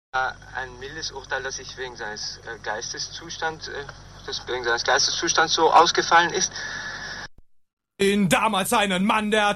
Ein mildes Urteil, das sich wegen seines Geisteszustands so ausgefallen ist. Damals einen Mann, der